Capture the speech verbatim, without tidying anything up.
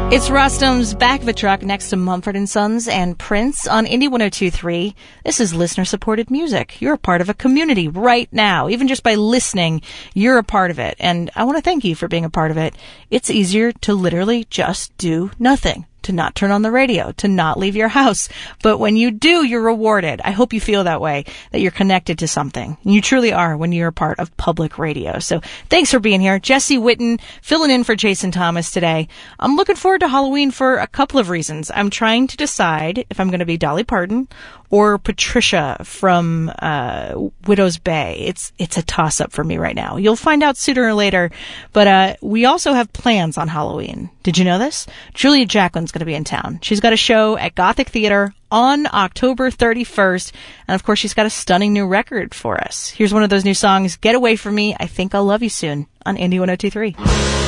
It's Rustam's Back of a Truck next to Mumford and Sons and Prince on Indie one oh two point three. This is listener-supported music. You're a part of a community right now. Even just by listening, you're a part of it. And I want to thank you for being a part of it. It's easier to literally just do nothing. To not turn on the radio, to not leave your house. But when you do, you're rewarded. I hope you feel that way, that you're connected to something. You truly are when you're a part of public radio. So thanks for being here. Jesse Witten filling in for Jason Thomas today. I'm looking forward to Halloween for a couple of reasons. I'm trying to decide if I'm going to be Dolly Parton or Patricia from uh Widow's Bay. It's it's a toss-up for me right now. You'll find out sooner or later. But uh we also have plans on Halloween. Did you know this? Julia Jacqueline's going to be in town. She's got a show at Gothic Theater on October thirty-first. And of course, she's got a stunning new record for us. Here's one of those new songs, Get Away From Me, I Think I'll Love You Soon, on Indie one oh two point three.